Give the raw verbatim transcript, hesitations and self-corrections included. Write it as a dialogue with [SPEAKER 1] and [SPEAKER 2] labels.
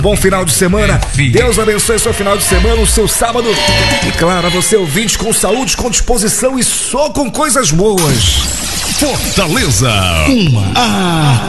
[SPEAKER 1] Bom final de semana. Deus abençoe seu final de semana, o seu sábado. E claro, a você ouvinte, com saúde, com disposição e só com coisas boas.
[SPEAKER 2] Fortaleza. Uma. Ah.